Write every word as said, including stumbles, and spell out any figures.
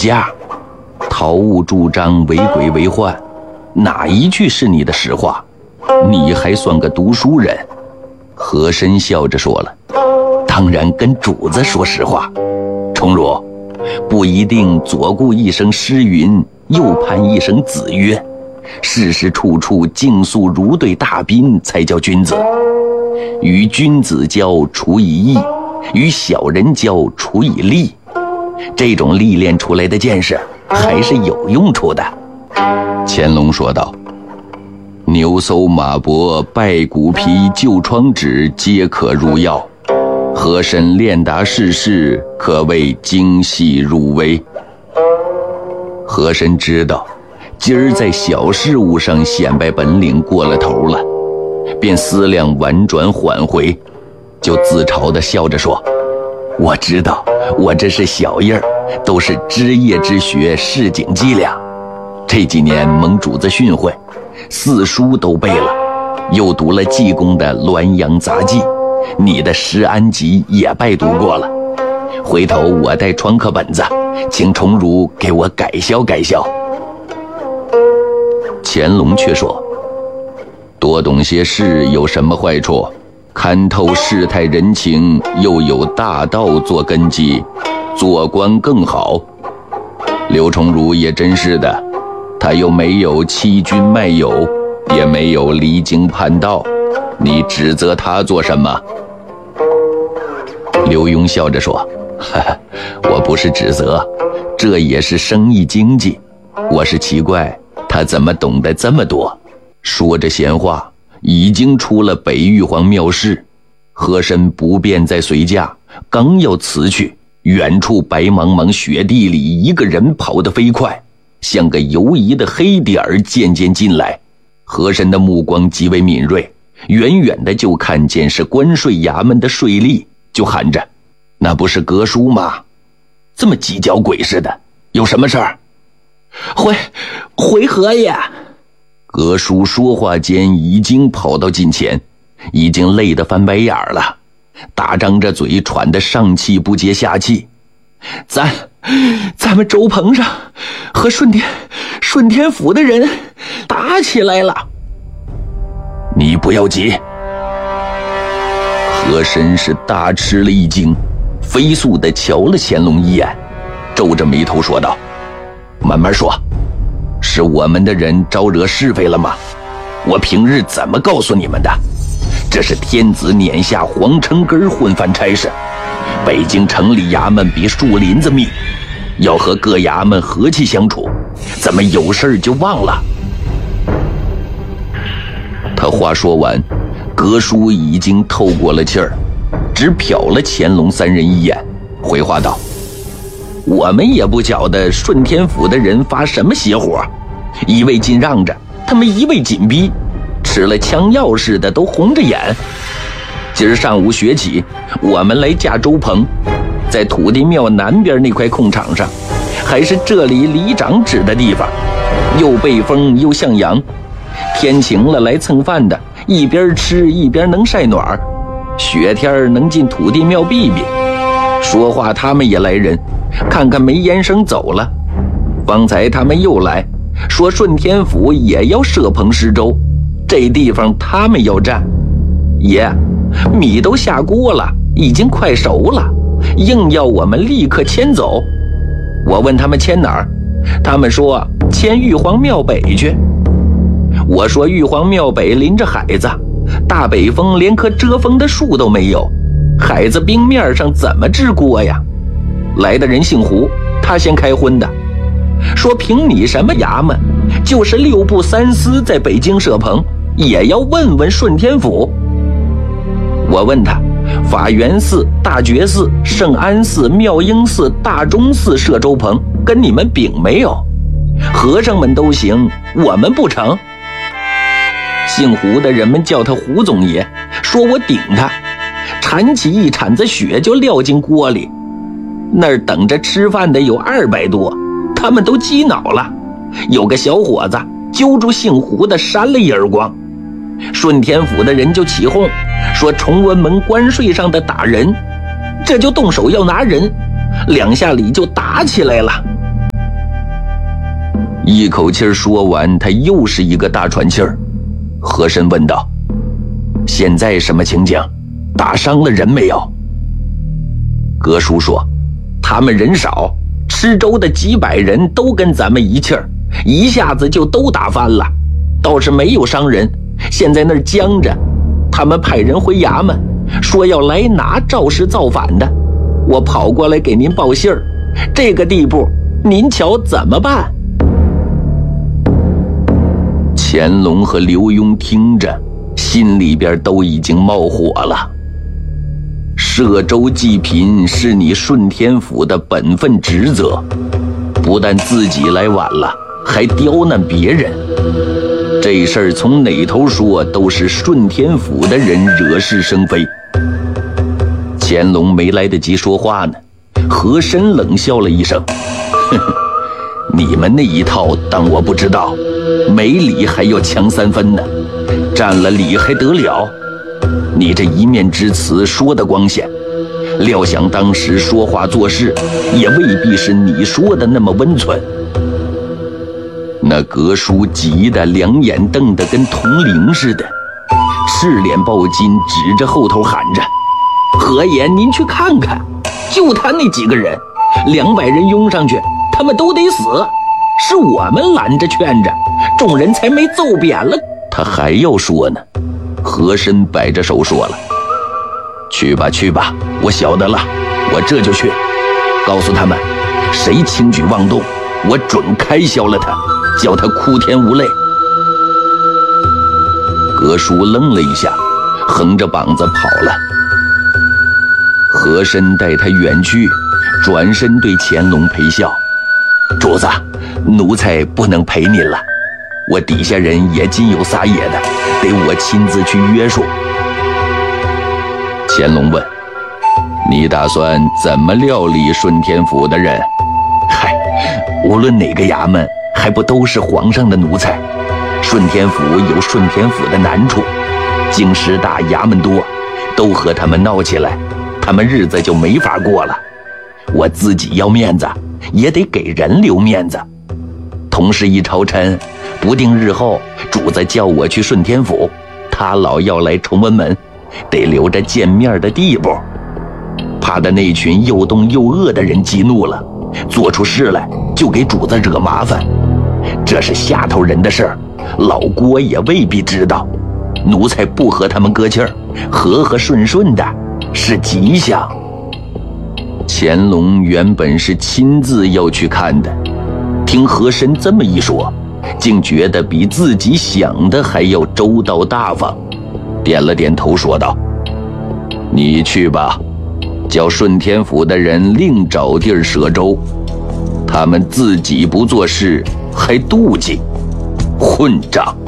家，逃物助张，为鬼为患，哪一句是你的实话？你还算个读书人？和珅笑着说了，当然跟主子说实话。崇儒，不一定左顾一声诗云，右盼一声子曰，事事处处竞速如对大宾，才叫君子。与君子交，处以义；与小人交，处以利。这种历练出来的见识还是有用处的。乾隆说道，牛搜马搏，败骨皮，旧疮纸，皆可入药。和珅练达世事，可谓精细入微。和珅知道今儿在小事物上显摆本领过了头了，便思量婉转缓回，就自嘲地笑着说，我知道我这是小印儿，都是枝叶之学，市井伎俩。这几年蒙主子训诲，四书都背了，又读了济公的《滦阳杂记》，你的《石安集》也拜读过了。回头我带创客本子，请崇儒给我改销改销。乾隆却说，多懂些事有什么坏处？看透世态人情，又有大道做根基，做官更好。刘崇儒也真是的，他又没有欺君卖友，也没有离经叛道，你指责他做什么？刘墉笑着说，哈哈，我不是指责，这也是生意经济，我是奇怪他怎么懂得这么多。说着闲话，已经出了北玉皇庙室，和珅不便再随驾，刚要辞去，远处白茫茫雪地里一个人跑得飞快，像个游移的黑点儿渐渐进来。和珅的目光极为敏锐，远远的就看见是关税衙门的税吏，就喊着，那不是阁书吗？这么急脚鬼似的，有什么事儿？回回和爷。阁书说话间已经跑到近前，已经累得翻白眼了，大张着嘴，喘得上气不接下气。咱咱们周棚上和顺天顺天府的人打起来了。你不要急。和珅是大吃了一惊，飞速地瞧了乾隆一眼，皱着眉头说道，慢慢说，是我们的人招惹是非了吗？我平日怎么告诉你们的？这是天子撵下黄城根混饭差事，北京城里衙门比树林子密，要和各衙门和气相处，怎么有事就忘了？他话说完，阁书已经透过了气儿，只瞟了乾隆三人一眼，回话道，我们也不晓得顺天府的人发什么邪火，一味尽让着，他们一味紧逼，吃了枪药似的都红着眼。今儿上午学起，我们来架周棚，在土地庙南边那块空场上，还是这里里长指的地方，又背风又向阳，天晴了来蹭饭的一边吃一边能晒暖，雪天能进土地庙避避。说话他们也来人，看看没烟声走了。方才他们又来说顺天府也要设棚施粥，这地方他们要占。爷，米都下锅了，已经快熟了，硬要我们立刻迁走。我问他们迁哪儿，他们说迁玉皇庙北去。我说玉皇庙北临着海子，大北风连棵遮风的树都没有，海子冰面上怎么治锅呀？来的人姓胡，他先开荤的，说凭你什么衙门，就是六部三司在北京设棚，也要问问顺天府。我问他，法源寺、大觉寺、圣安寺、妙英寺、大钟寺设粥棚，跟你们禀没有？和尚们都行，我们不成。姓胡的人们叫他胡总爷，说我顶他，铲起一铲子雪就撂进锅里。那儿等着吃饭的有二百多，他们都激恼了。有个小伙子揪住姓胡的扇了一耳光，顺天府的人就起哄，说崇文门关税上的打人，这就动手要拿人，两下里就打起来了。 一口气说完，他又是一个大喘气儿。和珅问道：“现在什么情景？打伤了人没有？”哥叔说：“他们人少，吃粥的几百人都跟咱们一气儿，一下子就都打翻了，倒是没有伤人。现在那儿僵着，他们派人回衙门，说要来拿肇事造反的。我跑过来给您报信儿，这个地步，您瞧怎么办？”乾隆和刘墉听着，心里边都已经冒火了。摄州济贫是你顺天府的本分职责，不但自己来晚了，还刁难别人。这事儿从哪头说都是顺天府的人惹是生非。乾隆没来得及说话呢，和珅冷笑了一声：“呵呵，你们那一套当我不知道，没理还要强三分呢，占了理还得了？你这一面之词说得光鲜，料想当时说话做事也未必是你说的那么温存。”那阁叔急得两眼瞪得跟铜铃似的，赤脸抱金，指着后头喊着：“何爷，您去看看，就他那几个人，两百人拥上去，他们都得死，是我们拦着劝着，众人才没揍扁了。”他还要说呢，和珅摆着手说了：“去吧去吧，我晓得了，我这就去，告诉他们，谁轻举妄动，我准开销了他，叫他哭天无泪。”阁叔愣了一下，横着膀子跑了。和珅带他远去，转身对乾隆陪笑：“主子，奴才不能陪您了，我底下人也尽有撒野的，得我亲自去约束。”乾隆问：“你打算怎么料理顺天府的人？”“嗨，无论哪个衙门，还不都是皇上的奴才？顺天府有顺天府的难处，京师大，衙门多，都和他们闹起来，他们日子就没法过了。我自己要面子，也得给人留面子。同是一朝臣，不定日后主子叫我去顺天府，他老要来崇文门，得留着见面的地步，怕的那群又冻又饿的人激怒了，做出事来就给主子惹麻烦。这是下头人的事儿，老郭也未必知道。奴才不和他们搁气儿，和和顺顺的是吉祥。”乾隆原本是亲自要去看的，听和珅这么一说，竟觉得比自己想的还要周到大方，点了点头说道：“你去吧，叫顺天府的人另找地儿摄州，他们自己不做事还妒忌，混账！”